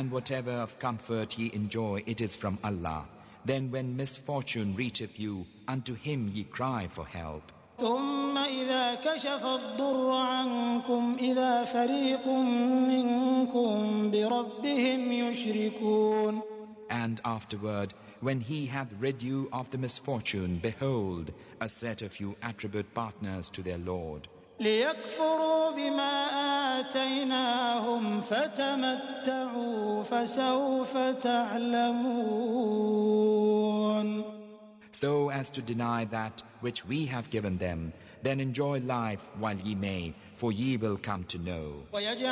And whatever of comfort ye enjoy, it is from Allah. Then when misfortune reacheth you, unto Him ye cry for help. ثم إذا كشف الضر عنكم إذا فريق منكم بربهم يشركون. And afterward, when He hath rid you of the misfortune, behold, a set of you attribute partners to their Lord. ليكفروا بما آتيناهم فتمتعوا فسوف تعلمون. So as to deny that which we have given them, then enjoy life while ye may, for ye will come to know.